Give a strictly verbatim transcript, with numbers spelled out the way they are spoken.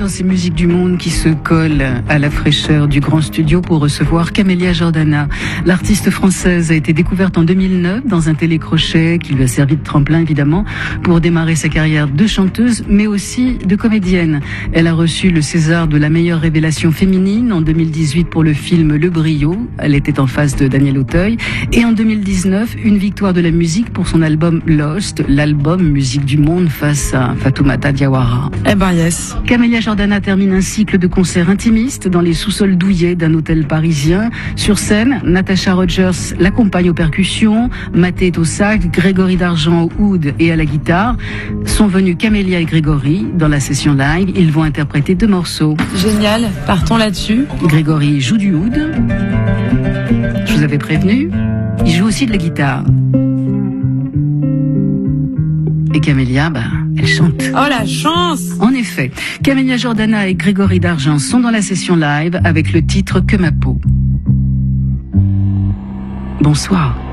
dans ces musiques du monde qui se collent à la fraîcheur du grand studio pour recevoir Camélia Jordana. L'artiste française a été découverte en deux mille neuf dans un télécrochet qui lui a servi de tremplin évidemment pour démarrer sa carrière de chanteuse mais aussi de comédienne. Elle a reçu le César de la meilleure révélation féminine en deux mille dix-huit pour le film Le Brio. Elle était en face de Daniel Auteuil. Et en deux mille dix-neuf, une victoire de la musique pour son album Lost, l'album musique du monde face à Fatoumata Diawara. Eh ben yes. Camélia Jordana termine un cycle de concerts intimistes dans les sous-sols douillets d'un hôtel parisien. Sur scène, Natasha Rogers l'accompagne aux percussions, Mathé est au sax, Grégory Dargent au oud et à la guitare. Sont venus Camélia et Grégory dans la session live. Ils vont interpréter deux morceaux. Génial, partons là-dessus. Grégory joue du oud. Je vous avais prévenu. Il joue aussi de la guitare. Et Camélia, bah, elle chante. Oh la chance! En effet, Camélia Jordana et Grégory Dargent sont dans la session live avec le titre Que ma peau. Bonsoir.